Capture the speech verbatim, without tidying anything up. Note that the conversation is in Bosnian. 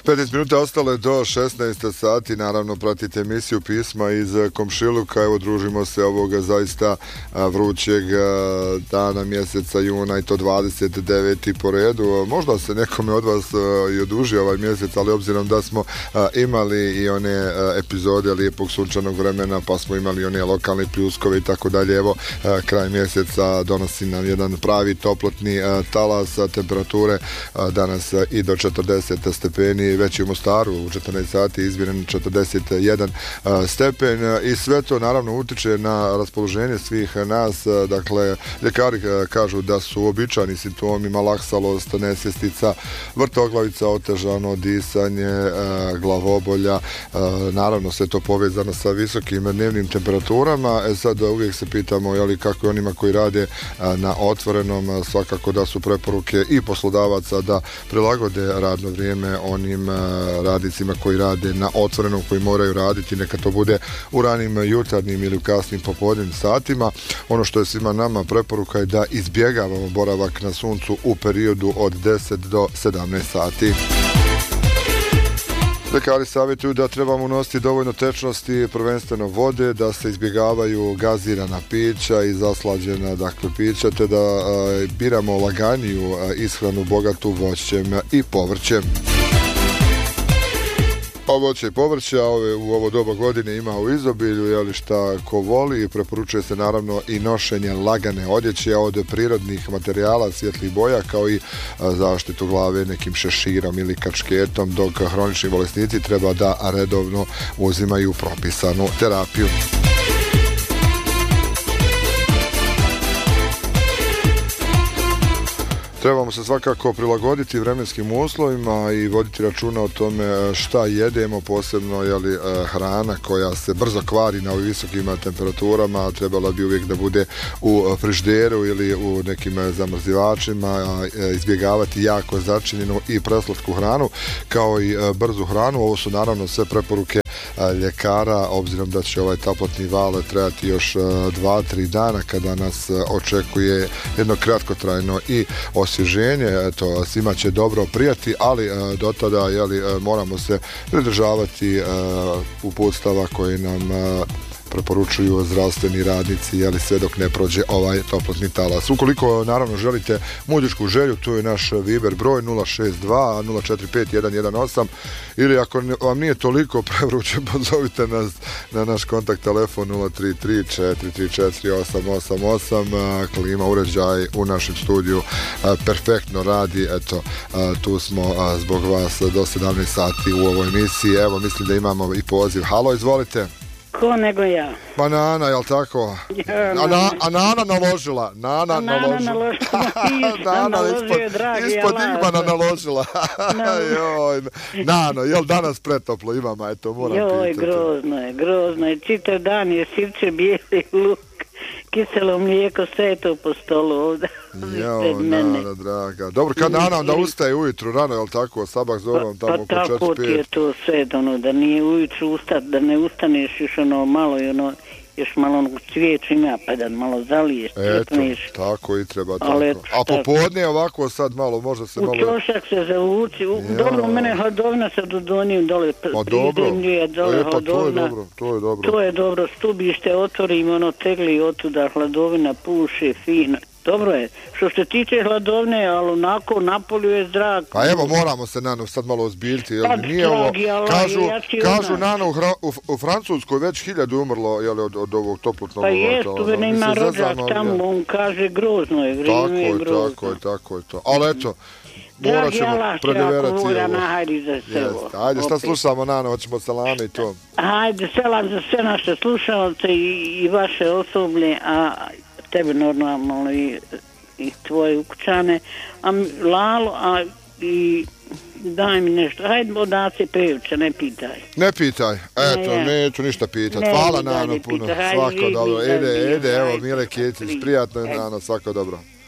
petnaest minuta ostalo je do šesnaest sati, naravno pratite emisiju Pisma iz komšiluka, evo družimo se ovoga zaista vrućeg dana mjeseca juna i to dvadeset deveti po redu. Možda se nekome od vas i oduži ovaj mjesec, ali obzirom da smo imali i one epizode lijepog sunčanog vremena, pa smo imali one lokalne pljuskove i tako dalje, evo kraj mjeseca donosi nam jedan pravi toplotni talas, temperature danas i do četrdeset stepeni, već u Mostaru u četrnaest sati izmjeren četrdeset jedan stepen i sve to naravno utiče na raspoloženje svih nas. Dakle, ljekari kažu da su uobičajeni simptomi malaksalost, nesvjestica, vrtoglavica, otežano disanje, glavobolja, naravno sve to povezano sa visokim dnevnim temperaturama. E sad uvijek se pitamo je li kako onima koji rade na otvorenom, svakako da su preporuke i poslodavaca da prilagode radno vrijeme onim radnicima koji rade na otvorenom, koji moraju raditi, neka to bude u ranim jutarnjim ili u kasnim popodnevnim satima. Ono što je svima nama preporuka je da izbjegavamo boravak na suncu u periodu od deset do sedamnaest sati. Ljekari savjetuju da trebamo unositi dovoljno tečnosti, prvenstveno vode, da se izbjegavaju gazirana pića i zaslađena dakle pića, te da a, biramo laganiju a, ishranu bogatu voćem i povrćem. Voće i povrća ove, u ovo doba godine ima u izobilju, jeli šta ko voli, i preporučuje se naravno i nošenje lagane odjeće od prirodnih materijala, svjetlih boja, kao i a, zaštitu glave nekim šeširom ili kačketom, dok hronični bolesnici treba da redovno uzimaju propisanu terapiju. Trebamo se svakako prilagoditi vremenskim uslovima i voditi računa o tome šta jedemo, posebno jeli, hrana koja se brzo kvari na ovim visokim temperaturama, trebala bi uvijek da bude u frižideru ili u nekim zamrzivačima, izbjegavati jako začinjenu i preslatku hranu, kao i brzu hranu. Ovo su naravno sve preporuke ljekara, obzirom da će ovaj toplotni val trajati još dva tri dana, kada nas očekuje jedno kratkotrajno i osvježenje. Eto, svima će dobro prijati, ali do tada jeli, moramo se pridržavati uputstava koje nam preporučuju zdravstveni radnici, jeli, sve dok ne prođe ovaj toplotni talas. Ukoliko naravno želite muzičku želju, tu je naš Viber broj nula šest dva nula četiri pet jedan jedan osam, ili ako vam nije toliko prevruće, pozovite nas na naš kontakt telefon nula tri tri četiri tri četiri osam osam osam. Klima uređaj u našem studiju perfektno radi, eto tu smo zbog vas do sedamnaest sati u ovoj emisiji. Evo, mislim da imamo i poziv. Halo, izvolite. Ko nego ja? Pa Nana, jel tako? Ja, a, na, a Nana naložila. Nana, Nana naložila. naložila. Nana naložio, ispod, dragi, ispod ja, Igmana naložila. Joj, Nano, jel danas pretoplo imamo? Eto, moram Joj, pitati. grozno je, grozno je. Čitav dan je sirće, bijeli luk, kiselo mlijeko, sve je to po stolu ovdje. Joj, Nana, draga. Dobro, kad Nana onda ustaje ujutru rano, jel tako? Sabah zovom tamo oko četiri pet. Pa tako ti je to sve, ono, da nije ujutru ustat, da ne ustaneš još ono malo i ono, još malo onog cvijeća ima, pa da malo zaliješ, trpneš. Eto, tako i treba tako. Ali, a popodne ovako sad malo, možda se u malo... U čošak se zavuci, u, ja. Dobro, u mene hladovina se dodoniju dole, prizemljuje dole e, pa hladovina. To je dobro, to je dobro. To je dobro, stubište otvorim, ono tegli otuda, hladovina puše, fino. Dobro je, što se tiče hladovne, ali onako napolju je zrak. Pa evo, moramo se, Nano, sad malo ozbiljiti, jel nije ovo, kažu, kažu Nano, u, hra, u, u Francuskoj već hiljadu umrlo, jel, od, od ovog toplotnog pa vata. Pa jest, tu ne ima rođak tamo, on kaže grozno je, vrijeme je grozno. Tako je, tako je to, ali eto, morat ćemo predeverati ovo. Jeste, ajde, šta slušamo, Nano, hoćemo salame i to. Ajde, selam za sve naše slušalce i, i vaše osoblje, a tebe normalno i, i tvoje ukućane, a Lalo, a i daj mi nešto, hajde odaci pevče, ne pitaj. Ne pitaj, eto, ne, ja. neću ništa pitat. Hvala, Nano, puno, svako dobro. Ede, ede, evo, Mile Kjecić, prijatno je, Nano, svako dobro.